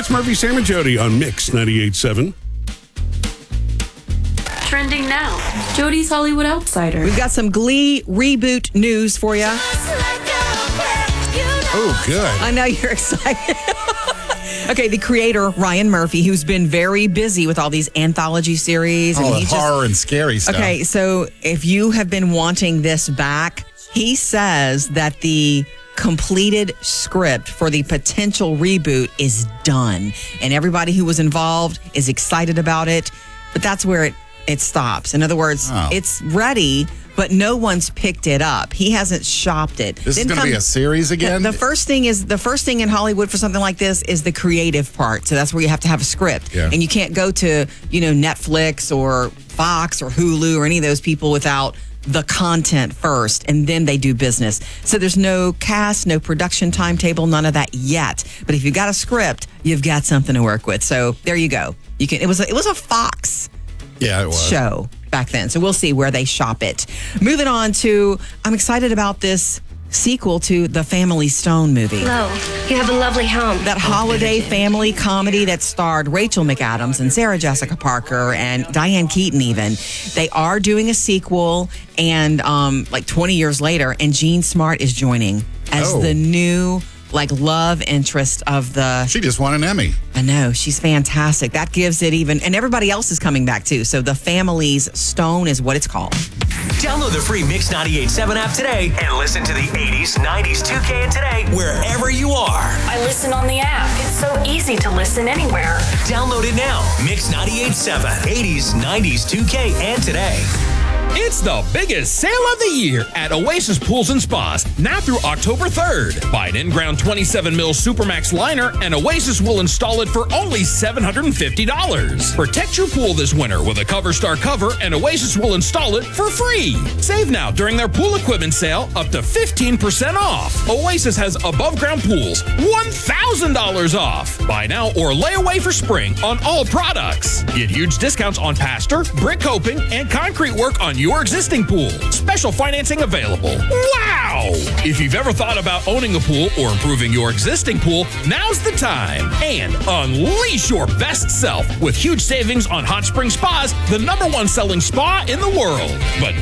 it's Murphy, Sam, and Jody on Mix 98.7. Trending now. Jody's Hollywood Outsider. We've got some Glee reboot news for you. Oh, good. I know you're excited. Okay, the creator, Ryan Murphy, who's been very busy with all these anthology series. All And the horror and scary stuff. Okay, so if you have been wanting this back, he says that the completed script for the potential reboot is done. And everybody who was involved is excited about it. But that's where it stops. In other words, it's ready, but no one's picked it up. He hasn't shopped it. This is going to be a series again? The first thing in Hollywood for something like this is the creative part. So that's where you have to have a script. Yeah. And you can't go to, Netflix or Fox or Hulu or any of those people without the content first, and then they do business. So there's no cast, no production timetable, none of that yet. But if you've got a script, you've got something to work with. So there you go. It was a Fox show back then. So we'll see where they shop it. Moving on to, I'm excited about this sequel to the Family Stone movie. Hello, you have a lovely home. That holiday family comedy that starred Rachel McAdams and Sarah Jessica Parker and Diane Keaton even. They are doing a sequel, and 20 years later, and Jean Smart is joining as the new love interest of the... She just won an Emmy. I know. She's fantastic. That gives it even... And everybody else is coming back, too. So the Family's Stone is what it's called. Download the free Mix 98.7 app today and listen to the 80s, 90s, 2K, and today wherever you are. I listen on the app. It's so easy to listen anywhere. Download it now. Mix 98.7, 80s, 90s, 2K, and today. It's the biggest sale of the year at Oasis Pools and Spas, now through October 3rd. Buy an in-ground 27 mil Supermax liner, and Oasis will install it for only $750. Protect your pool this winter with a CoverStar cover, and Oasis will install it for free. Save now during their pool equipment sale up to 15% off. Oasis has above-ground pools, $1,000 off. Buy now or lay away for spring on all products. Get huge discounts on plaster, brick coping, and concrete work on your existing pool. Special financing available. Wow! If you've ever thought about owning a pool or improving your existing pool, now's the time. And unleash your best self with huge savings on Hot Spring Spas, the #1 selling spa in the world. But